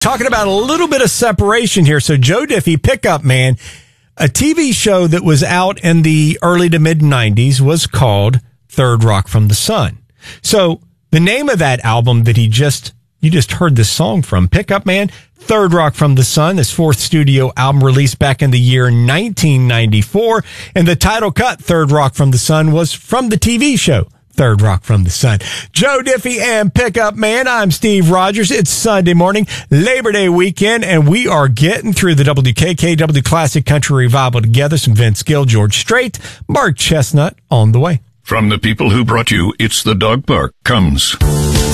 Talking about a little bit of separation here. So Joe Diffie, Pickup Man, a TV show that was out in the early to mid 90s was called Third Rock from the Sun. So the name of that album that you just heard this song from, Pickup Man, Third Rock from the Sun, his fourth studio album released back in the year 1994. And the title cut, Third Rock from the Sun, was from the TV show Third Rock from the Sun. Joe Diffie and Pickup Man. I'm Steve Rogers. It's Sunday morning, Labor Day weekend, and we are getting through the WKKW Classic Country Revival together. Some Vince Gill, George Strait, Mark Chestnut on the way. From the people who brought you It's the Dog Park comes